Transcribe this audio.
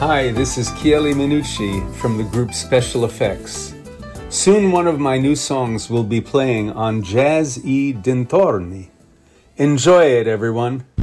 Hi, this is Chieli Minucci from the group Special Effects. Soon one of my new songs will be playing on Jazz e Dintorni. Enjoy it, everyone.